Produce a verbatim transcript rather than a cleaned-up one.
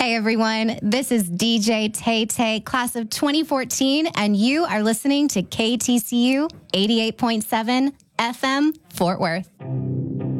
Hey everyone, this is D J Tay Tay, class of twenty fourteen, and you are listening to K T C U eighty-eight point seven F M Fort Worth.